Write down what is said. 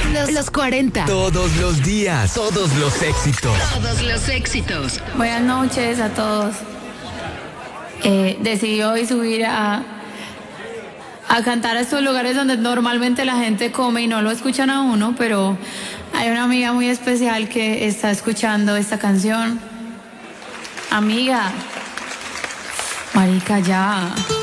Los 40. Todos los días. Todos los éxitos. Todos los éxitos. Buenas noches a todos. Decidí hoy subir a cantar a estos lugares donde normalmente la gente come y no lo escuchan a uno, pero hay una amiga muy especial que está escuchando esta canción. Amiga, marica, ya.